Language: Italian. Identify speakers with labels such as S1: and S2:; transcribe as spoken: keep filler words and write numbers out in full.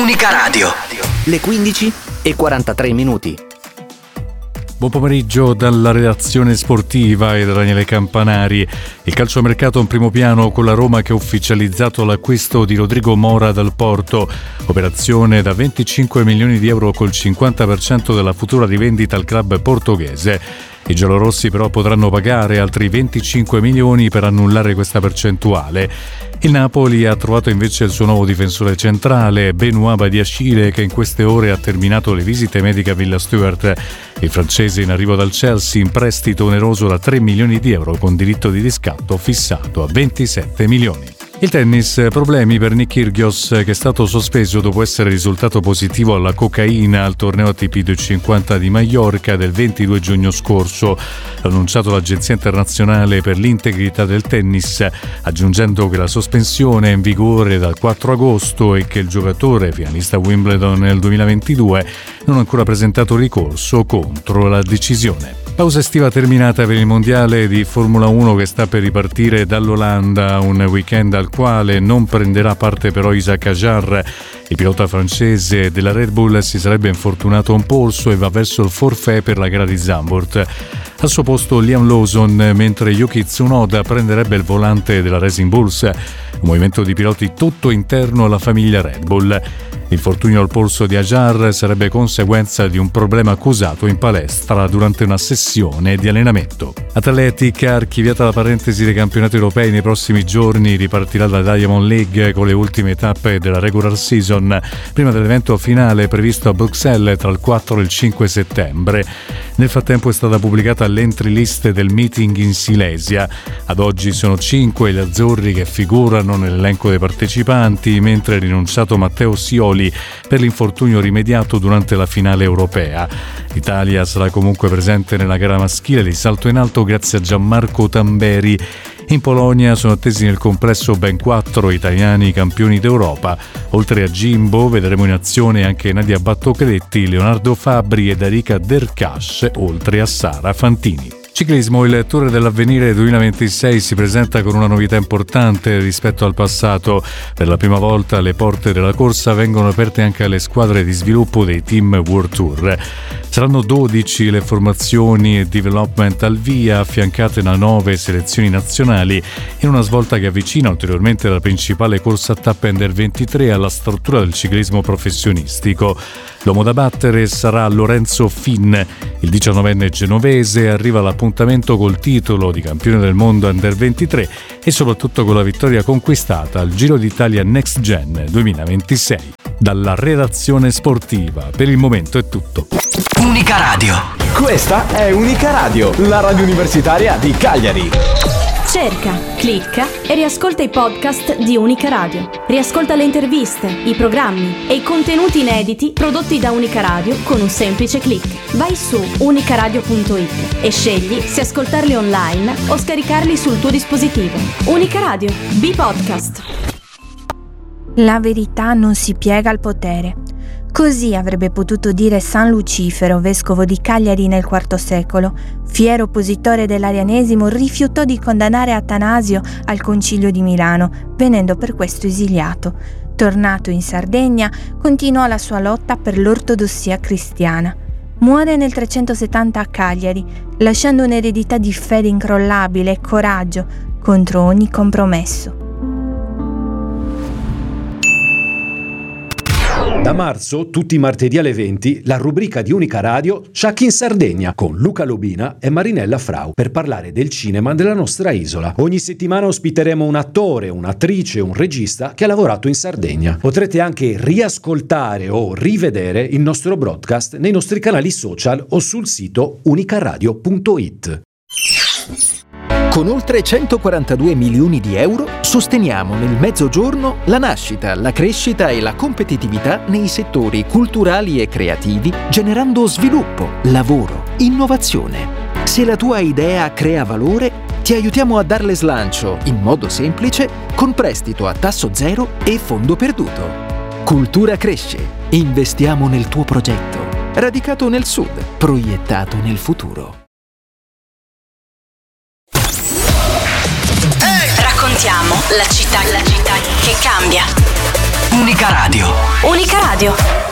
S1: Unica Radio. Le quindici e quarantatré minuti.
S2: Buon pomeriggio dalla redazione sportiva e da Daniele Campanari. Il calciomercato in primo piano con la Roma che ha ufficializzato l'acquisto di Rodrigo Mora dal Porto. Operazione da venticinque milioni di euro col cinquanta per cento della futura rivendita al club portoghese. I giallorossi però potranno pagare altri venticinque milioni per annullare questa percentuale. Il Napoli ha trovato invece il suo nuovo difensore centrale, Benoît Badiashile, che in queste ore ha terminato le visite mediche a Villa Stuart. Il francese in arrivo dal Chelsea in prestito oneroso da tre milioni di euro con diritto di riscatto fissato a ventisette milioni. Il tennis, problemi per Nick Kyrgios che è stato sospeso dopo essere risultato positivo alla cocaina al torneo A T P duecentocinquanta di Maiorca del ventidue giugno scorso. L'ha annunciato l'Agenzia Internazionale per l'Integrità del Tennis, aggiungendo che la sospensione è in vigore dal quattro agosto e che il giocatore, finalista Wimbledon nel duemilaventidue, non ha ancora presentato ricorso contro la decisione. Pausa estiva terminata per il mondiale di Formula uno che sta per ripartire dall'Olanda, un weekend al quale non prenderà parte però Isack Hadjar. Il pilota francese della Red Bull si sarebbe infortunato a un polso e va verso il forfait per la gara di Zandvoort. Al suo posto Liam Lawson, mentre Yuki Tsunoda prenderebbe il volante della Racing Bulls, un movimento di piloti tutto interno alla famiglia Red Bull. L'infortunio al polso di Hadjar sarebbe conseguenza di un problema accusato in palestra durante una sessione di allenamento. Athletic ha archiviata la parentesi dei campionati europei nei prossimi giorni, ripartirà la Diamond League con le ultime tappe della regular season, prima dell'evento finale previsto a Bruxelles tra il quattro e il cinque settembre. Nel frattempo è stata pubblicata l'entry list del meeting in Silesia. Ad oggi sono cinque gli azzurri che figurano nell'elenco dei partecipanti, mentre è rinunciato Matteo Sioli per l'infortunio rimediato durante la finale europea. L'Italia sarà comunque presente nella gara maschile di salto in alto grazie a Gianmarco Tamberi. In Polonia sono attesi nel complesso ben quattro italiani campioni d'Europa. Oltre a Jimbo vedremo in azione anche Nadia Battocletti, Leonardo Fabbri ed Erika Derkash, oltre a Sara Fantini. Ciclismo, il Tour dell'Avvenire duemilaventisei si presenta con una novità importante rispetto al passato. Per la prima volta le porte della corsa vengono aperte anche alle squadre di sviluppo dei team World Tour. Saranno dodici le formazioni e development al via, affiancate da nove selezioni nazionali, in una svolta che avvicina ulteriormente la principale corsa a tappe Under ventitré alla struttura del ciclismo professionistico. L'uomo da battere sarà Lorenzo Finn. Il diciannovenne genovese arriva all'appuntamento col titolo di campione del mondo Under ventitré e soprattutto con la vittoria conquistata al Giro d'Italia Next Gen duemilaventisei. Dalla redazione sportiva, per il momento è tutto.
S1: Unica Radio.
S3: Questa è Unica Radio, la radio universitaria di Cagliari.
S4: Cerca, clicca e riascolta i podcast di Unica Radio. Riascolta le interviste, i programmi e i contenuti inediti prodotti da Unica Radio con un semplice click. Vai su unicaradio punto it e scegli se ascoltarli online o scaricarli sul tuo dispositivo. Unica Radio, B-Podcast.
S5: La verità non si piega al potere. Così avrebbe potuto dire San Lucifero, vescovo di Cagliari nel quarto secolo. Fiero oppositore dell'arianesimo, rifiutò di condannare Atanasio al Concilio di Milano, venendo per questo esiliato. Tornato in Sardegna, continuò la sua lotta per l'ortodossia cristiana. Muore nel trecentosettanta a Cagliari, lasciando un'eredità di fede incrollabile e coraggio contro ogni compromesso.
S6: Da marzo, tutti i martedì alle venti, la rubrica di Unica Radio Sciacchi in Sardegna con Luca Lobina e Marinella Frau per parlare del cinema della nostra isola. Ogni settimana ospiteremo un attore, un'attrice, un regista che ha lavorato in Sardegna. Potrete anche riascoltare o rivedere il nostro broadcast nei nostri canali social o sul sito unicaradio punto it.
S1: Con oltre centoquarantadue milioni di euro sosteniamo nel Mezzogiorno la nascita, la crescita e la competitività nei settori culturali e creativi, generando sviluppo, lavoro, innovazione. Se la tua idea crea valore, ti aiutiamo a darle slancio in modo semplice con prestito a tasso zero e fondo perduto. Cultura cresce, investiamo nel tuo progetto. Radicato nel sud, proiettato nel futuro.
S4: Raccontiamo la città, la città che cambia.
S7: Unica Radio.
S4: Unica Radio.